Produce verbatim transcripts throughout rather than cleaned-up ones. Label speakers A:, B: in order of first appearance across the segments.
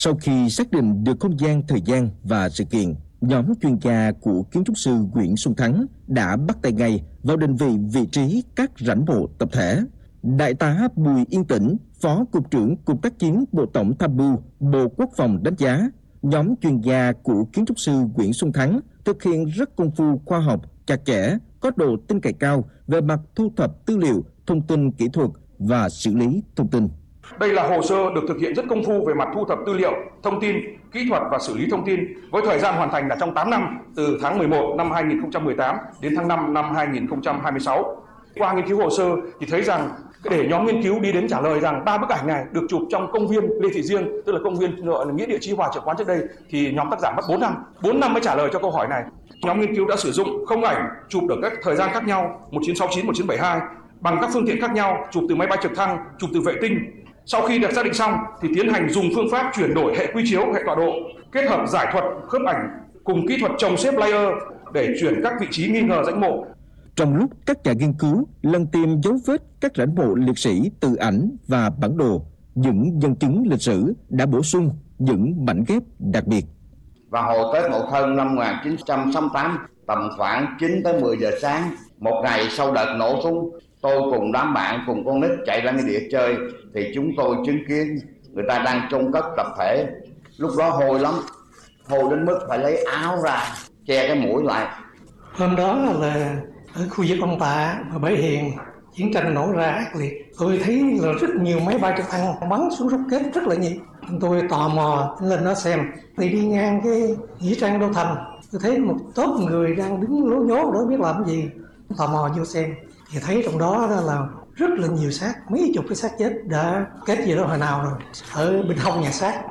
A: Sau khi xác định được không gian, thời gian và sự kiện, nhóm chuyên gia của kiến trúc sư Nguyễn Xuân Thắng đã bắt tay ngay vào định vị vị trí các rãnh mộ tập thể. Đại tá Bùi Yên Tĩnh, Phó Cục trưởng Cục Tác chiến Bộ Tổng tham mưu Bộ Quốc phòng đánh giá, nhóm chuyên gia của kiến trúc sư Nguyễn Xuân Thắng thực hiện rất công phu khoa học, chặt chẽ, có độ tin cậy cao về mặt thu thập tư liệu, thông tin kỹ thuật và xử lý thông tin.
B: Đây là hồ sơ được thực hiện rất công phu về mặt thu thập tư liệu, thông tin, kỹ thuật và xử lý thông tin, với thời gian hoàn thành là trong tám năm, từ tháng mười một năm hai nghìn không trăm mười tám đến tháng năm năm hai nghìn không trăm hai mươi sáu. Qua nghiên cứu hồ sơ thì thấy rằng để nhóm nghiên cứu đi đến trả lời rằng ba bức ảnh này được chụp trong công viên Lê Thị Riêng, tức là công viên gọi là nghĩa địa Chí Hòa Trợ Quán trước đây, thì nhóm tác giả mất bốn năm, bốn năm mới trả lời cho câu hỏi này. Nhóm nghiên cứu đã sử dụng không ảnh chụp được các thời gian khác nhau một nghìn chín trăm sáu mươi chín, một nghìn chín trăm bảy mươi hai bằng các phương tiện khác nhau, chụp từ máy bay trực thăng, chụp từ vệ tinh. Sau khi được xác định xong thì tiến hành dùng phương pháp chuyển đổi hệ quy chiếu, hệ tọa độ, kết hợp giải thuật khớp ảnh cùng kỹ thuật chồng xếp layer để chuyển các vị trí nghi ngờ rãnh mộ.
A: Trong lúc các nhà nghiên cứu lần tìm dấu vết các rãnh mộ liệt sĩ từ ảnh và bản đồ, những nhân chứng lịch sử đã bổ sung những mảnh ghép đặc biệt.
C: Vào hồi Tết Mậu Thân năm một nghìn chín trăm sáu mươi tám, tầm khoảng chín tới mười giờ sáng, một ngày sau đợt nổ súng, tôi cùng đám bạn cùng con nít chạy ra nghĩa địa chơi thì chúng tôi chứng kiến người ta đang chôn cất tập thể. Lúc đó hôi lắm, hôi đến mức phải lấy áo ra che cái mũi lại.
D: Hôm đó là ở khu vực Ông Tạ và Bãi Hiền, chiến tranh nổ ra ác liệt. Tôi thấy là rất nhiều máy bay trực thăng bắn xuống rocket rất là nhiều. Tôi tò mò lên đó xem, thì đi ngang cái nghĩa trang Đô Thành, tôi thấy một tốp người đang đứng lố nhố đó biết làm gì. Tò mò vô xem thì thấy trong đó là rất là nhiều xác, mấy chục cái xác chết đã kết gì đó hồi nào rồi ở bên hông nhà xác.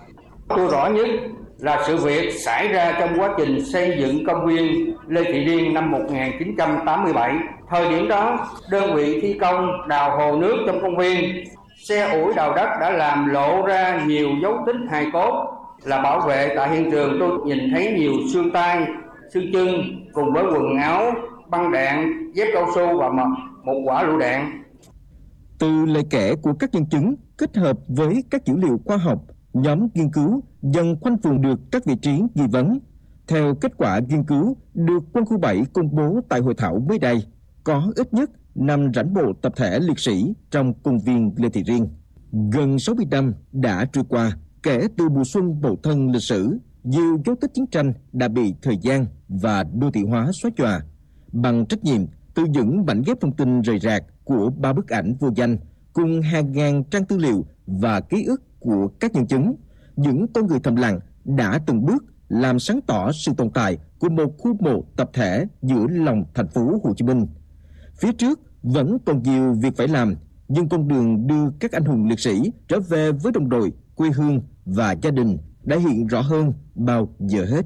E: Tôi rõ nhất là sự việc xảy ra trong quá trình xây dựng công viên Lê Thị Riêng năm một nghìn chín trăm tám mươi bảy. Thời điểm đó, đơn vị thi công đào hồ nước trong công viên, xe ủi đào đất đã làm lộ ra nhiều dấu tích hài cốt. Là bảo vệ tại hiện trường, tôi nhìn thấy nhiều xương tay, xương chân cùng với quần áo, băng đạn, dép cao su và một quả lựu đạn.
A: Từ lời kể của các nhân chứng kết hợp với các dữ liệu khoa học, nhóm nghiên cứu dần khoanh vùng được các vị trí nghi vấn. Theo kết quả nghiên cứu được Quân khu bảy công bố tại hội thảo mới đây, có ít nhất năm rãnh mộ tập thể liệt sĩ trong công viên Lê Thị Riêng. Gần sáu mươi năm đã trôi qua kể từ mùa xuân Mậu Thân lịch sử, nhiều dấu tích chiến tranh đã bị thời gian và đô thị hóa xóa nhòa. Bằng trách nhiệm từ những mảnh ghép thông tin rời rạc của ba bức ảnh vô danh cùng hàng ngàn trang tư liệu và ký ức của các nhân chứng, những con người thầm lặng đã từng bước làm sáng tỏ sự tồn tại của một khu mộ tập thể giữa lòng thành phố Hồ Chí Minh. Phía trước vẫn còn nhiều việc phải làm, nhưng con đường đưa các anh hùng liệt sĩ trở về với đồng đội, quê hương và gia đình đã hiện rõ hơn bao giờ hết.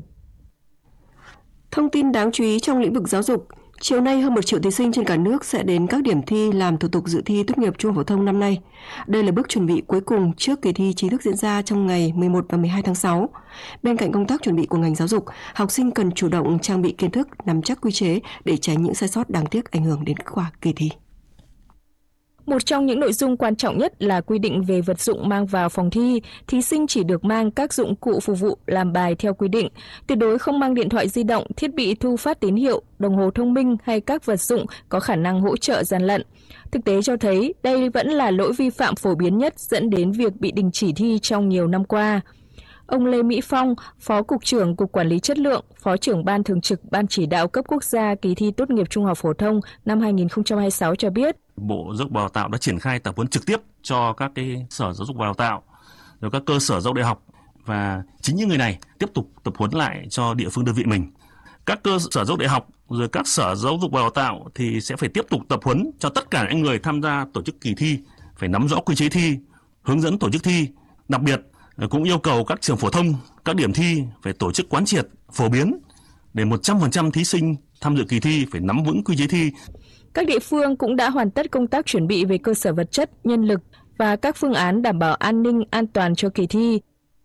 F: Thông tin đáng chú ý trong lĩnh vực giáo dục. Chiều nay, hơn một triệu thí sinh trên cả nước sẽ đến các điểm thi làm thủ tục dự thi tốt nghiệp trung học phổ thông năm nay. Đây là bước chuẩn bị cuối cùng trước kỳ thi chính thức diễn ra trong ngày mười một và mười hai tháng sáu. Bên cạnh công tác chuẩn bị của ngành giáo dục, học sinh cần chủ động trang bị kiến thức, nắm chắc quy chế để tránh những sai sót đáng tiếc ảnh hưởng đến kết quả kỳ thi.
G: Một trong những nội dung quan trọng nhất là quy định về vật dụng mang vào phòng thi. Thí sinh chỉ được mang các dụng cụ phục vụ làm bài theo quy định. Tuyệt đối không mang điện thoại di động, thiết bị thu phát tín hiệu, đồng hồ thông minh hay các vật dụng có khả năng hỗ trợ gian lận. Thực tế cho thấy đây vẫn là lỗi vi phạm phổ biến nhất dẫn đến việc bị đình chỉ thi trong nhiều năm qua. Ông Lê Mỹ Phong, Phó Cục trưởng Cục Quản lý Chất lượng, Phó trưởng Ban Thường trực Ban Chỉ đạo cấp quốc gia kỳ thi tốt nghiệp trung học phổ thông năm hai nghìn không trăm hai mươi sáu cho biết.
H: Bộ Giáo dục và Đào tạo đã triển khai tập huấn trực tiếp cho các cái sở giáo dục và đào tạo, rồi các cơ sở giáo dục đại học, và chính những người này tiếp tục tập huấn lại cho địa phương đơn vị mình. Các cơ sở giáo dục đại học rồi các sở giáo dục và đào tạo thì sẽ phải tiếp tục tập huấn cho tất cả những người tham gia tổ chức kỳ thi, phải nắm rõ quy chế thi, hướng dẫn tổ chức thi. Đặc biệt cũng yêu cầu các trường phổ thông, các điểm thi phải tổ chức quán triệt, phổ biến để một trăm phần trăm thí sinh tham dự kỳ thi phải nắm vững quy chế thi.
G: Các địa phương cũng đã hoàn tất công tác chuẩn bị về cơ sở vật chất, nhân lực và các phương án đảm bảo an ninh, an toàn cho kỳ thi.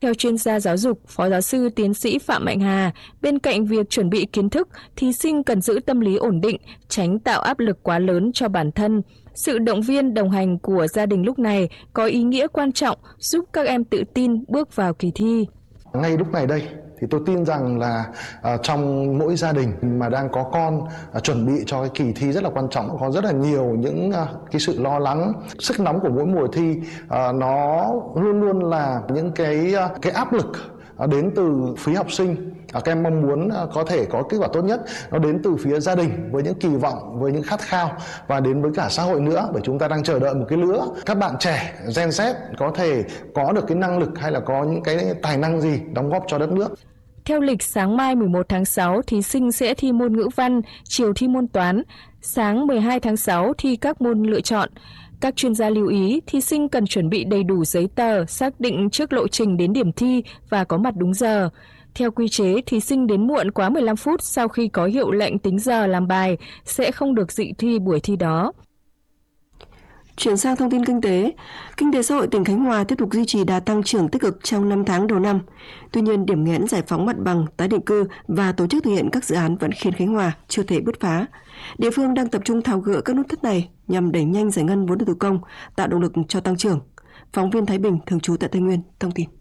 G: Theo chuyên gia giáo dục, Phó giáo sư tiến sĩ Phạm Mạnh Hà, bên cạnh việc chuẩn bị kiến thức, thí sinh cần giữ tâm lý ổn định, tránh tạo áp lực quá lớn cho bản thân. Sự động viên đồng hành của gia đình lúc này có ý nghĩa quan trọng giúp các em tự tin bước vào kỳ thi.
I: Ngay lúc này đây thì tôi tin rằng là uh, trong mỗi gia đình mà đang có con uh, chuẩn bị cho cái kỳ thi rất là quan trọng, có rất là nhiều những uh, cái sự lo lắng, sức nóng của mỗi mùa thi uh, nó luôn luôn là những cái uh, cái áp lực uh, đến từ phía học sinh. Uh, các em mong muốn uh, có thể có kết quả tốt nhất, nó đến từ phía gia đình với những kỳ vọng, với những khát khao và đến với cả xã hội nữa, bởi chúng ta đang chờ đợi một cái lứa các bạn trẻ Gen Z có thể có được cái năng lực hay là có những cái tài năng gì đóng góp cho đất nước.
G: Theo lịch, sáng mai mười một tháng sáu, thí sinh sẽ thi môn ngữ văn, chiều thi môn toán, sáng mười hai tháng sáu thi các môn lựa chọn. Các chuyên gia lưu ý, thí sinh cần chuẩn bị đầy đủ giấy tờ, xác định trước lộ trình đến điểm thi và có mặt đúng giờ. Theo quy chế, thí sinh đến muộn quá mười lăm phút sau khi có hiệu lệnh tính giờ làm bài sẽ không được dự thi buổi thi đó.
F: Chuyển sang thông tin kinh tế, kinh tế xã hội tỉnh Khánh Hòa tiếp tục duy trì đà tăng trưởng tích cực trong năm tháng đầu năm. Tuy nhiên, điểm nghẽn giải phóng mặt bằng, tái định cư và tổ chức thực hiện các dự án vẫn khiến Khánh Hòa chưa thể bứt phá. Địa phương đang tập trung tháo gỡ các nút thắt này nhằm đẩy nhanh giải ngân vốn đầu tư công, tạo động lực cho tăng trưởng. Phóng viên Thái Bình thường trú tại Tây Nguyên thông tin.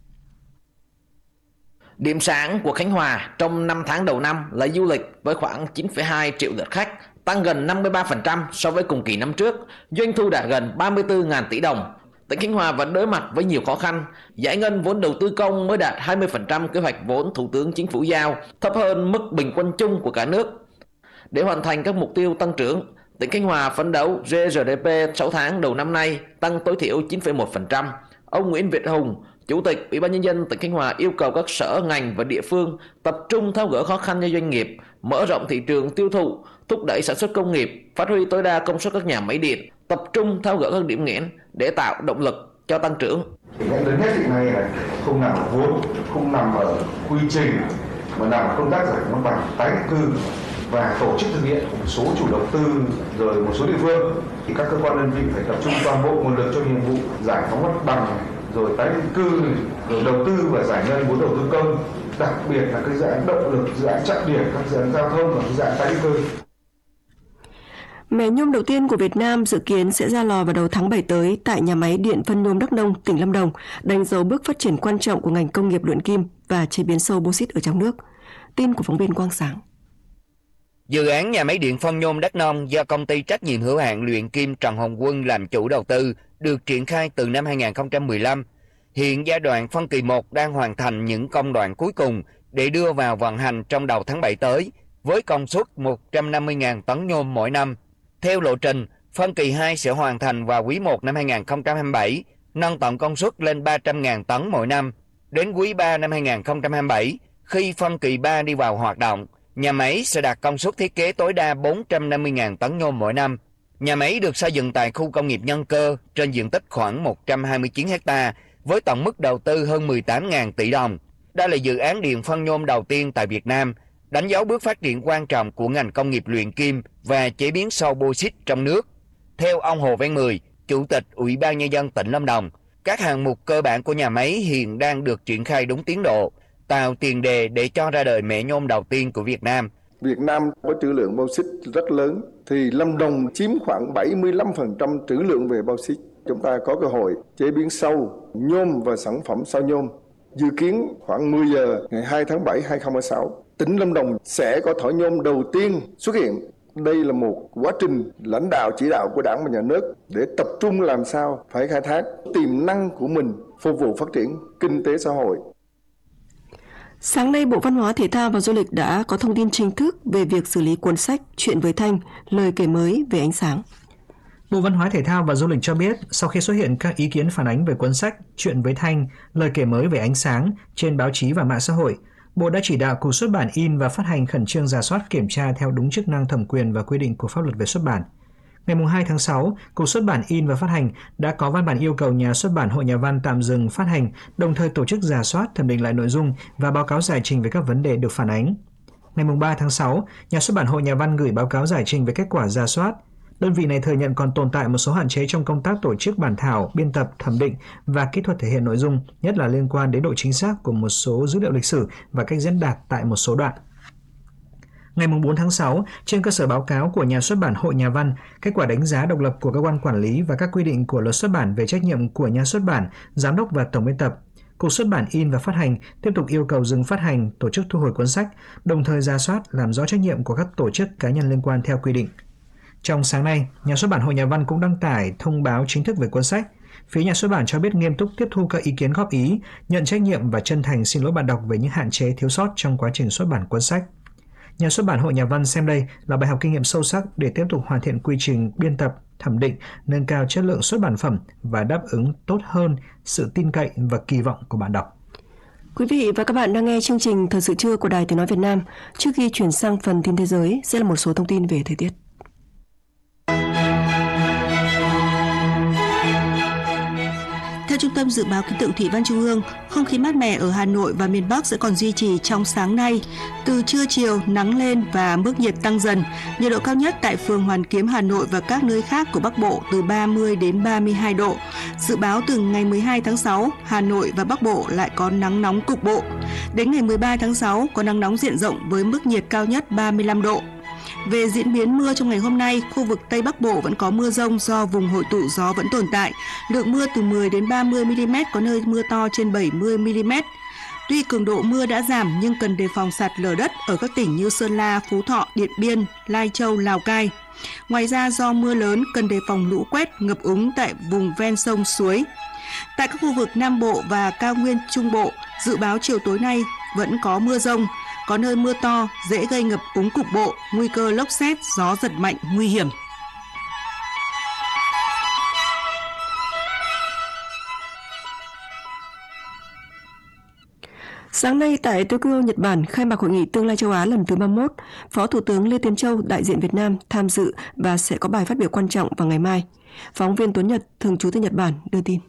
J: Điểm sáng của Khánh Hòa trong năm tháng đầu năm là du lịch với khoảng chín phẩy hai triệu lượt khách, tăng gần năm mươi ba phần trăm so với cùng kỳ năm trước, doanh thu đạt gần ba mươi tư nghìn tỷ đồng. Tỉnh Khánh Hòa vẫn đối mặt với nhiều khó khăn, giải ngân vốn đầu tư công mới đạt hai mươi phần trăm kế hoạch vốn Thủ tướng Chính phủ giao, thấp hơn mức bình quân chung của cả nước. Để hoàn thành các mục tiêu tăng trưởng, tỉnh Khánh Hòa phấn đấu giê rờ đê pê sáu tháng đầu năm nay tăng tối thiểu chín phẩy một phần trăm. Ông Nguyễn Việt Hùng, Chủ tịch Ủy ban Nhân dân tỉnh Khánh Hòa yêu cầu các sở, ngành và địa phương tập trung tháo gỡ khó khăn cho doanh nghiệp, mở rộng thị trường tiêu thụ, thúc đẩy sản xuất công nghiệp, phát huy tối đa công suất các nhà máy điện, tập trung tháo gỡ các điểm nghẽn để tạo động lực cho tăng trưởng.
K: Điểm lớn nhất hiện nay là không nằm ở vốn, không nằm ở quy trình, mà nằm ở công tác giải phóng mặt bằng, tái định cư và tổ chức thực hiện của một số chủ đầu tư rồi một số địa phương. Thì các cơ quan đơn vị phải tập trung toàn bộ nguồn lực cho nhiệm vụ giải phóng mặt bằng, rồi tái định cư, rồi đầu tư và giải ngân vốn đầu tư công, đặc biệt là các dự án động lực, dự án trọng điểm, các dự án giao thông và các dự án tái định cư.
F: Mẻ nhôm đầu tiên của Việt Nam dự kiến sẽ ra lò vào đầu tháng bảy tới tại nhà máy điện phân nhôm Đắk Nông, tỉnh Lâm Đồng, đánh dấu bước phát triển quan trọng của ngành công nghiệp luyện kim và chế biến sâu bauxit ở trong nước. Tin của phóng viên Quang Sáng.
L: Dự án nhà máy điện phân nhôm Đắk Nông do công ty trách nhiệm hữu hạn luyện kim Trần Hồng Quân làm chủ đầu tư được triển khai từ năm hai nghìn không trăm mười lăm. Hiện giai đoạn phân kỳ một đang hoàn thành những công đoạn cuối cùng để đưa vào vận hành trong đầu tháng bảy tới với công suất một trăm năm mươi nghìn tấn nhôm mỗi năm. Theo lộ trình, phân kỳ hai sẽ hoàn thành vào quý một năm hai nghìn không trăm hai mươi bảy, nâng tổng công suất lên ba trăm nghìn tấn mỗi năm. Đến quý ba năm hai nghìn không trăm hai mươi bảy, khi phân kỳ ba đi vào hoạt động, nhà máy sẽ đạt công suất thiết kế tối đa bốn trăm năm mươi nghìn tấn nhôm mỗi năm. Nhà máy được xây dựng tại khu công nghiệp Nhân Cơ trên diện tích khoảng một trăm hai mươi chín héc ta với tổng mức đầu tư hơn mười tám nghìn tỷ đồng. Đây là dự án điện phân nhôm đầu tiên tại Việt Nam, đánh dấu bước phát triển quan trọng của ngành công nghiệp luyện kim và chế biến sâu bauxit trong nước. Theo ông Hồ Văn Mười, Chủ tịch Ủy ban Nhân dân tỉnh Lâm Đồng, các hạng mục cơ bản của nhà máy hiện đang được triển khai đúng tiến độ, tạo tiền đề để cho ra đời mẻ nhôm đầu tiên của Việt Nam.
M: Việt Nam có trữ lượng bauxit rất lớn, thì Lâm Đồng chiếm khoảng bảy mươi lăm phần trăm trữ lượng về bauxit. Chúng ta có cơ hội chế biến sâu nhôm và sản phẩm sau nhôm. Dự kiến khoảng mười giờ ngày hai tháng bảy năm hai nghìn không trăm mười sáu, tỉnh Lâm Đồng sẽ có thỏi nhôm đầu tiên xuất hiện. Đây là một quá trình lãnh đạo chỉ đạo của Đảng và Nhà nước để tập trung làm sao phải khai thác tiềm năng của mình phục vụ phát triển kinh tế xã hội.
F: Sáng nay, Bộ Văn hóa, Thể thao và Du lịch đã có thông tin chính thức về việc xử lý cuốn sách Chuyện với Thanh, lời kể mới về ánh sáng.
N: Bộ Văn hóa, Thể thao và Du lịch cho biết, sau khi xuất hiện các ý kiến phản ánh về cuốn sách Chuyện với Thanh, lời kể mới về ánh sáng trên báo chí và mạng xã hội, Bộ đã chỉ đạo Cục Xuất bản in và Phát hành khẩn trương rà soát kiểm tra theo đúng chức năng thẩm quyền và quy định của pháp luật về xuất bản. Ngày hai tháng sáu, Cục Xuất bản in và Phát hành đã có văn bản yêu cầu Nhà xuất bản Hội Nhà văn tạm dừng phát hành, đồng thời tổ chức rà soát, thẩm định lại nội dung và báo cáo giải trình về các vấn đề được phản ánh. Ngày ba tháng sáu, Nhà xuất bản Hội Nhà văn gửi báo cáo giải trình về kết quả rà soát. Đơn vị này thừa nhận còn tồn tại một số hạn chế trong công tác tổ chức bản thảo, biên tập, thẩm định và kỹ thuật thể hiện nội dung, nhất là liên quan đến độ chính xác của một số dữ liệu lịch sử và cách diễn đạt tại một số đoạn. Ngày bốn tháng sáu, trên cơ sở báo cáo của nhà xuất bản Hội Nhà văn, kết quả đánh giá độc lập của cơ quan quản lý và các quy định của luật xuất bản về trách nhiệm của nhà xuất bản, giám đốc và tổng biên tập, Cục Xuất bản in và Phát hành tiếp tục yêu cầu dừng phát hành, tổ chức thu hồi cuốn sách, đồng thời rà soát làm rõ trách nhiệm của các tổ chức cá nhân liên quan theo quy định. Trong sáng nay, nhà xuất bản Hội Nhà văn cũng đăng tải thông báo chính thức về cuốn sách. Phía nhà xuất bản cho biết nghiêm túc tiếp thu các ý kiến góp ý, nhận trách nhiệm và chân thành xin lỗi bạn đọc về những hạn chế thiếu sót trong quá trình xuất bản cuốn sách. Nhà xuất bản Hội Nhà văn xem đây là bài học kinh nghiệm sâu sắc để tiếp tục hoàn thiện quy trình biên tập, thẩm định, nâng cao chất lượng xuất bản phẩm và đáp ứng tốt hơn sự tin cậy và kỳ vọng của bạn đọc.
F: Quý vị và các bạn đang nghe chương trình Thời sự trưa của Đài Tiếng nói Việt Nam. Trước khi chuyển sang phần tin thế giới, sẽ là một số thông tin về thời tiết.
O: Theo Trung tâm Dự báo Khí tượng Thủy văn Trung ương, không khí mát mẻ ở Hà Nội và miền Bắc sẽ còn duy trì trong sáng nay. Từ trưa chiều, nắng lên và mức nhiệt tăng dần. Nhiệt độ cao nhất tại phường Hoàn Kiếm, Hà Nội và các nơi khác của Bắc Bộ từ ba mươi đến ba mươi hai độ. Dự báo từ ngày mười hai tháng sáu, Hà Nội và Bắc Bộ lại có nắng nóng cục bộ. Đến ngày mười ba tháng sáu, có nắng nóng diện rộng với mức nhiệt cao nhất ba mươi lăm độ. Về diễn biến mưa trong ngày hôm nay, khu vực Tây Bắc Bộ vẫn có mưa rông do vùng hội tụ gió vẫn tồn tại. Lượng mưa từ mười đến ba mươi mi li mét, có nơi mưa to trên bảy mươi mi li mét. Tuy cường độ mưa đã giảm nhưng cần đề phòng sạt lở đất ở các tỉnh như Sơn La, Phú Thọ, Điện Biên, Lai Châu, Lào Cai. Ngoài ra do mưa lớn cần đề phòng lũ quét, ngập úng tại vùng ven sông suối. Tại các khu vực Nam Bộ và cao nguyên Trung Bộ, dự báo chiều tối nay vẫn có mưa rông. Có nơi mưa to, dễ gây ngập úng cục bộ, nguy cơ lốc sét, gió giật mạnh, nguy hiểm.
F: Sáng nay tại Tokyo, Nhật Bản, khai mạc Hội nghị Tương lai châu Á lần thứ ba mươi mốt, Phó Thủ tướng Lê Tiến Châu, đại diện Việt Nam, tham dự và sẽ có bài phát biểu quan trọng vào ngày mai. Phóng viên Tuấn Nhật, thường trú tại Nhật Bản, đưa tin.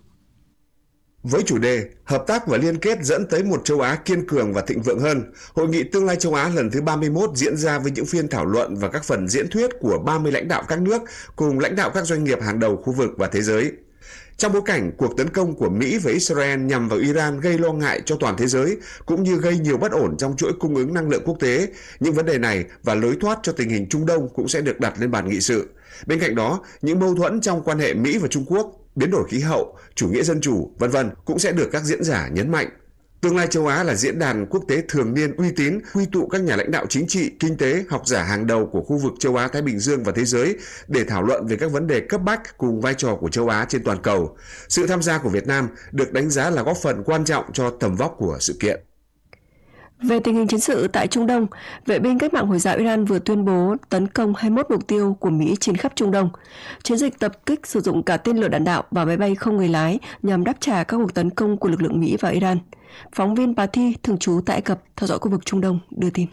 P: Với chủ đề Hợp tác và liên kết dẫn tới một châu Á kiên cường và thịnh vượng hơn, Hội nghị Tương lai châu Á lần thứ ba mươi mốt diễn ra với những phiên thảo luận và các phần diễn thuyết của ba mươi lãnh đạo các nước cùng lãnh đạo các doanh nghiệp hàng đầu khu vực và thế giới. Trong bối cảnh cuộc tấn công của Mỹ và Israel nhằm vào Iran gây lo ngại cho toàn thế giới, cũng như gây nhiều bất ổn trong chuỗi cung ứng năng lượng quốc tế, những vấn đề này và lối thoát cho tình hình Trung Đông cũng sẽ được đặt lên bàn nghị sự. Bên cạnh đó, những mâu thuẫn trong quan hệ Mỹ và Trung Quốc, biến đổi khí hậu, chủ nghĩa dân chủ, vân vân cũng sẽ được các diễn giả nhấn mạnh. Tương lai châu Á là diễn đàn quốc tế thường niên uy tín, quy tụ các nhà lãnh đạo chính trị, kinh tế, học giả hàng đầu của khu vực châu Á, Thái Bình Dương và thế giới để thảo luận về các vấn đề cấp bách cùng vai trò của châu Á trên toàn cầu. Sự tham gia của Việt Nam được đánh giá là góp phần quan trọng cho tầm vóc của sự kiện.
F: Về tình hình chiến sự tại Trung Đông, vệ binh cách mạng Hồi giáo Iran vừa tuyên bố tấn công hai mươi mốt mục tiêu của Mỹ trên khắp Trung Đông. Chiến dịch tập kích sử dụng cả tên lửa đạn đạo và máy bay không người lái nhằm đáp trả các cuộc tấn công của lực lượng Mỹ vào Iran. Phóng viên Bà Thi, thường trú tại Ai Cập, theo dõi khu vực Trung Đông, đưa tin.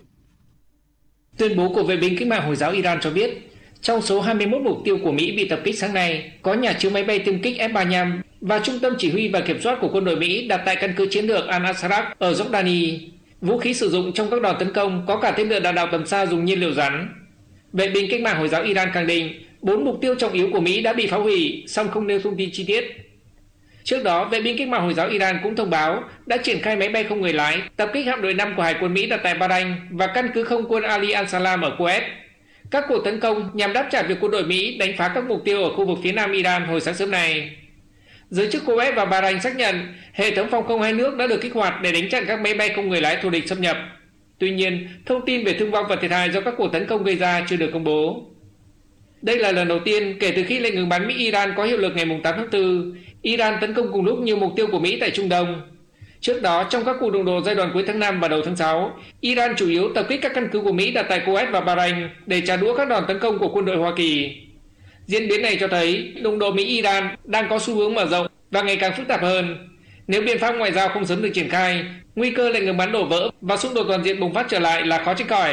Q: Tuyên bố của vệ binh cách mạng Hồi giáo Iran cho biết, trong số hai mươi mốt mục tiêu của Mỹ bị tập kích sáng nay, có nhà chứa máy bay tiêm kích F ba mươi lăm và trung tâm chỉ huy và kiểm soát của quân đội Mỹ đặt tại căn cứ chiến lược Al-Asraq ở Jordani. Vũ khí sử dụng trong các đòn tấn công có cả tên lửa đạn đạo tầm xa dùng nhiên liệu rắn. Vệ binh cách mạng Hồi giáo Iran khẳng định bốn mục tiêu trọng yếu của Mỹ đã bị phá hủy, song không nêu thông tin chi tiết. Trước đó, vệ binh cách mạng Hồi giáo Iran cũng thông báo đã triển khai máy bay không người lái tập kích hạm đội năm của Hải quân Mỹ đặt tại Bahrain và căn cứ không quân Ali al-Salam ở Kuwait. Các cuộc tấn công nhằm đáp trả việc quân đội Mỹ đánh phá các mục tiêu ở khu vực phía nam Iran hồi sáng sớm này. Giới chức Kuwait và Bahrain xác nhận hệ thống phòng không hai nước đã được kích hoạt để đánh chặn các máy bay không người lái thù địch xâm nhập. Tuy nhiên, thông tin về thương vong và thiệt hại do các cuộc tấn công gây ra chưa được công bố. Đây là lần đầu tiên kể từ khi lệnh ngừng bắn Mỹ-Iran có hiệu lực ngày tám tháng tư, Iran tấn công cùng lúc nhiều mục tiêu của Mỹ tại Trung Đông. Trước đó, trong các cuộc đụng độ giai đoạn cuối tháng năm và đầu tháng sáu, Iran chủ yếu tập kích các căn cứ của Mỹ đặt tại Kuwait và Bahrain để trả đũa các đòn tấn công của quân đội Hoa Kỳ. Diễn biến này cho thấy đụng độ Mỹ-Iran đang có xu hướng mở rộng và ngày càng phức tạp hơn. Nếu biện pháp ngoại giao không sớm được triển khai, nguy cơ lệnh ngừng bắn đổ vỡ và xung đột toàn diện bùng phát trở lại là khó tránh khỏi.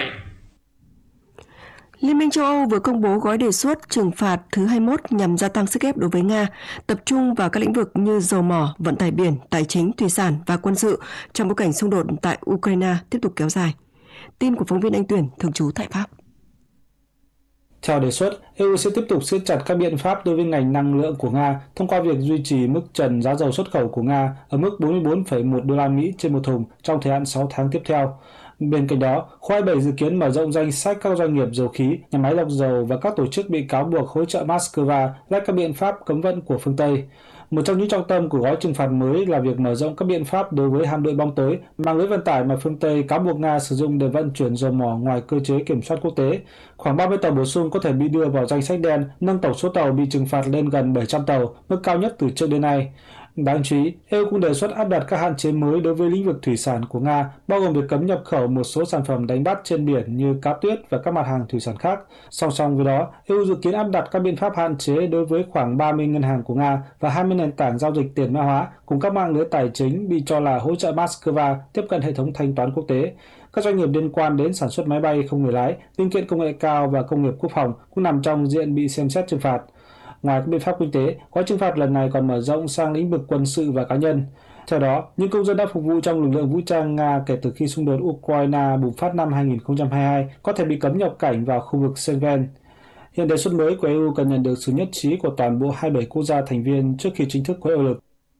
F: Liên minh châu Âu vừa công bố gói đề xuất trừng phạt thứ hai mươi mốt nhằm gia tăng sức ép đối với Nga, tập trung vào các lĩnh vực như dầu mỏ, vận tải biển, tài chính, thủy sản và quân sự trong bối cảnh xung đột tại Ukraine tiếp tục kéo dài. Tin của phóng viên Anh Tuyển, thường trú tại Pháp.
R: Theo đề xuất, e u sẽ tiếp tục siết chặt các biện pháp đối với ngành năng lượng của Nga thông qua việc duy trì mức trần giá dầu xuất khẩu của Nga ở mức bốn mươi bốn phẩy một đô la Mỹ trên một thùng trong thời hạn sáu tháng tiếp theo. Bên cạnh đó, khối hai mươi bảy dự kiến mở rộng danh sách các doanh nghiệp dầu khí, nhà máy lọc dầu và các tổ chức bị cáo buộc hỗ trợ Moscow lại các biện pháp cấm vận của phương Tây. Một trong những trọng tâm của gói trừng phạt mới là việc mở rộng các biện pháp đối với hạm đội bóng tối, mạng lưới vận tải mà phương Tây cáo buộc Nga sử dụng để vận chuyển dầu mỏ ngoài cơ chế kiểm soát quốc tế. Khoảng ba mươi tàu bổ sung có thể bị đưa vào danh sách đen, nâng tổng số tàu bị trừng phạt lên gần bảy trăm tàu, mức cao nhất từ trước đến nay. Đáng chú ý, e u cũng đề xuất áp đặt các hạn chế mới đối với lĩnh vực thủy sản của Nga, bao gồm việc cấm nhập khẩu một số sản phẩm đánh bắt trên biển như cá tuyết và các mặt hàng thủy sản khác. Song song với đó, e u dự kiến áp đặt các biện pháp hạn chế đối với khoảng ba mươi ngân hàng của Nga và hai mươi nền tảng giao dịch tiền mã hóa cùng các mạng lưới tài chính bị cho là hỗ trợ Moscow tiếp cận hệ thống thanh toán quốc tế. Các doanh nghiệp liên quan đến sản xuất máy bay không người lái, linh kiện công nghệ cao và công nghiệp quốc phòng cũng nằm trong diện bị xem xét trừng phạt. Ngoài các biện pháp kinh tế, gói trừng phạt lần này còn mở rộng sang lĩnh vực quân sự và cá nhân. Theo đó, những công dân đã phục vụ trong lực lượng vũ trang Nga kể từ khi xung đột Ukraine bùng phát năm hai nghìn không trăm hai mươi hai có thể bị cấm nhập cảnh vào khu vực Schengen. Hiện đề xuất mới của e u cần nhận được sự nhất trí của toàn bộ hai mươi bảy quốc gia thành viên trước khi chính thức có hiệu lực.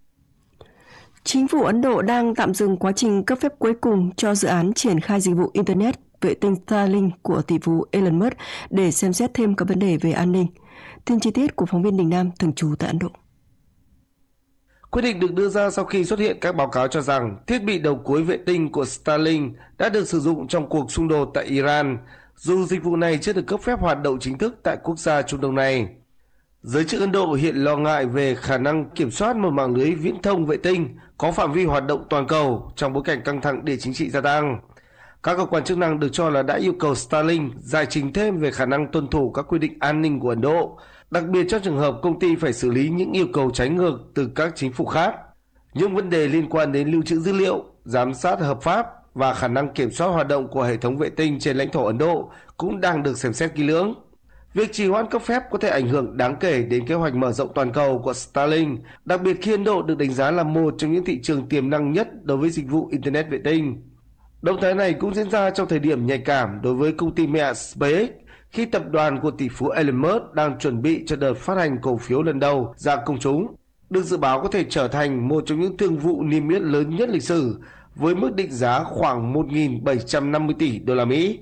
F: Chính phủ Ấn Độ đang tạm dừng quá trình cấp phép cuối cùng cho dự án triển khai dịch vụ Internet vệ tinh Starlink của tỷ phú Elon Musk để xem xét thêm các vấn đề về an ninh. Tin chi tiết của phóng viên Đình Nam thường trú tại Ấn Độ.
S: Quyết định được đưa ra sau khi xuất hiện các báo cáo cho rằng thiết bị đầu cuối vệ tinh của Starlink đã được sử dụng trong cuộc xung đột tại Iran, dù dịch vụ này chưa được cấp phép hoạt động chính thức tại quốc gia Trung Đông này. Giới chức Ấn Độ hiện lo ngại về khả năng kiểm soát một mạng lưới viễn thông vệ tinh có phạm vi hoạt động toàn cầu trong bối cảnh căng thẳng địa chính trị gia tăng. Các cơ quan chức năng được cho là đã yêu cầu Starlink giải trình thêm về khả năng tuân thủ các quy định an ninh của Ấn Độ, đặc biệt trong trường hợp công ty phải xử lý những yêu cầu trái ngược từ các chính phủ khác. Những vấn đề liên quan đến lưu trữ dữ liệu, giám sát hợp pháp và khả năng kiểm soát hoạt động của hệ thống vệ tinh trên lãnh thổ Ấn Độ cũng đang được xem xét kỹ lưỡng. Việc trì hoãn cấp phép có thể ảnh hưởng đáng kể đến kế hoạch mở rộng toàn cầu của Starlink, đặc biệt khi Ấn Độ được đánh giá là một trong những thị trường tiềm năng nhất đối với dịch vụ Internet vệ tinh. Động thái này cũng diễn ra trong thời điểm nhạy cảm đối với công ty mẹ SpaceX, khi tập đoàn của tỷ phú Elon Musk đang chuẩn bị cho đợt phát hành cổ phiếu lần đầu ra công chúng, được dự báo có thể trở thành một trong những thương vụ niêm yết lớn nhất lịch sử với mức định giá khoảng một nghìn bảy trăm năm mươi tỷ đô la Mỹ.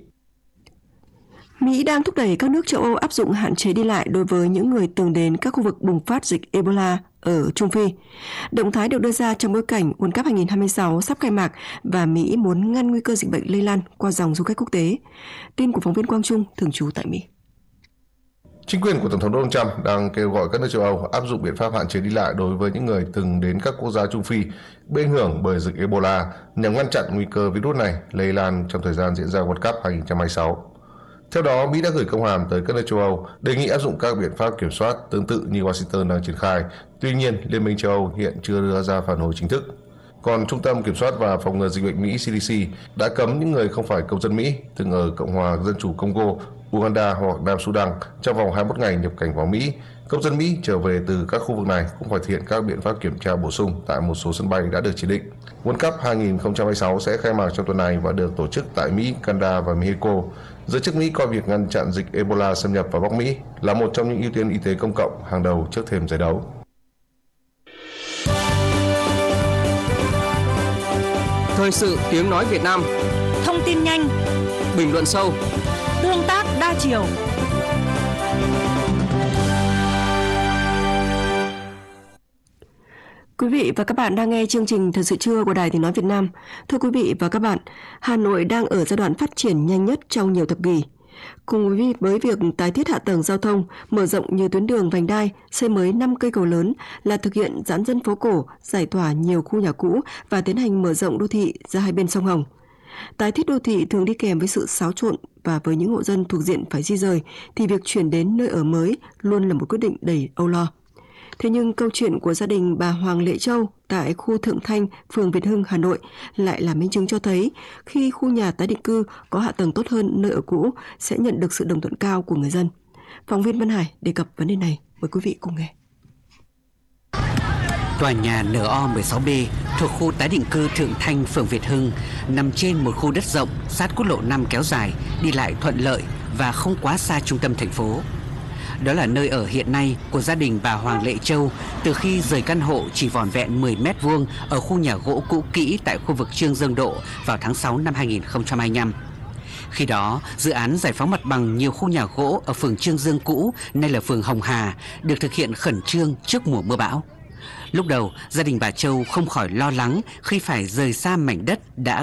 F: Mỹ đang thúc đẩy các nước châu Âu áp dụng hạn chế đi lại đối với những người từng đến các khu vực bùng phát dịch Ebola ở Trung Phi. Động thái được đưa ra trong bối cảnh World Cup hai không hai sáu sắp khai mạc và Mỹ muốn ngăn nguy cơ dịch bệnh lây lan qua dòng du khách quốc tế. Tin của phóng viên Quang Trung thường trú tại Mỹ.
K: Chính quyền của Tổng thống Donald Trump đang kêu gọi các nước châu Âu áp dụng biện pháp hạn chế đi lại đối với những người từng đến các quốc gia Trung Phi bị ảnh hưởng bởi dịch Ebola nhằm ngăn chặn nguy cơ virus này lây lan trong thời gian diễn ra World Cup hai không hai sáu. Theo đó, Mỹ đã gửi công hàm tới các nước châu Âu đề nghị áp dụng các biện pháp kiểm soát tương tự như Washington đang triển khai. Tuy nhiên, Liên minh châu Âu hiện chưa đưa ra phản hồi chính thức. Còn Trung tâm Kiểm soát và Phòng ngừa Dịch bệnh Mỹ C D C đã cấm những người không phải công dân Mỹ từng ở Cộng hòa Dân chủ Congo, Uganda hoặc Nam Sudan trong vòng hai mươi mốt ngày nhập cảnh vào Mỹ. Công dân Mỹ trở về từ các khu vực này cũng phải thực hiện các biện pháp kiểm tra bổ sung tại một số sân bay đã được chỉ định. World Cup hai không hai sáu sẽ khai mạc trong tuần này và được tổ chức tại Mỹ, Canada và Mexico. Giới chức Mỹ coi việc ngăn chặn dịch Ebola xâm nhập vào Bắc Mỹ là một trong những ưu tiên y tế công cộng hàng đầu trước thềm giải đấu.
T: Thời sự tiếng nói Việt Nam.
U: Thông tin nhanh,
T: bình luận sâu,
U: tương tác đa chiều.
F: Quý vị và các bạn đang nghe chương trình Thời sự trưa của Đài Tiếng nói Việt Nam. Thưa quý vị và các bạn, Hà Nội đang ở giai đoạn phát triển nhanh nhất trong nhiều thập kỷ. Cùng với việc tái thiết hạ tầng giao thông, mở rộng nhiều tuyến đường vành đai, xây mới năm cây cầu lớn là thực hiện giãn dân phố cổ, giải tỏa nhiều khu nhà cũ và tiến hành mở rộng đô thị ra hai bên sông Hồng. Tái thiết đô thị thường đi kèm với sự xáo trộn và với những hộ dân thuộc diện phải di rời thì việc chuyển đến nơi ở mới luôn là một quyết định đầy âu lo. Thế nhưng câu chuyện của gia đình bà Hoàng Lệ Châu tại khu Thượng Thanh, phường Việt Hưng, Hà Nội lại là minh chứng cho thấy khi khu nhà tái định cư có hạ tầng tốt hơn nơi ở cũ sẽ nhận được sự đồng thuận cao của người dân. Phóng viên Văn Hải đề cập vấn đề này, mời quý vị cùng nghe.
V: Tòa nhà N O mười sáu B thuộc khu tái định cư Thượng Thanh, phường Việt Hưng nằm trên một khu đất rộng sát quốc lộ năm kéo dài, đi lại thuận lợi và không quá xa trung tâm thành phố. Đó là nơi ở hiện nay của gia đình bà Hoàng Lệ Châu từ khi rời căn hộ chỉ vỏn vẹn mười mét vuông ở khu nhà gỗ cũ kỹ tại khu vực Trương Dương Độ vào tháng sáu năm hai nghìn không trăm hai mươi lăm. Khi đó, dự án giải phóng mặt bằng nhiều khu nhà gỗ ở phường Trương Dương cũ, nay là phường Hồng Hà, được thực hiện khẩn trương trước mùa mưa bão. Lúc đầu, gia đình bà Châu không khỏi lo lắng khi phải rời xa mảnh đất đã